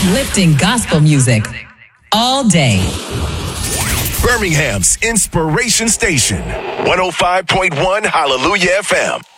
Uplifting gospel music all day. Birmingham's Inspiration Station, 105.1 Hallelujah FM.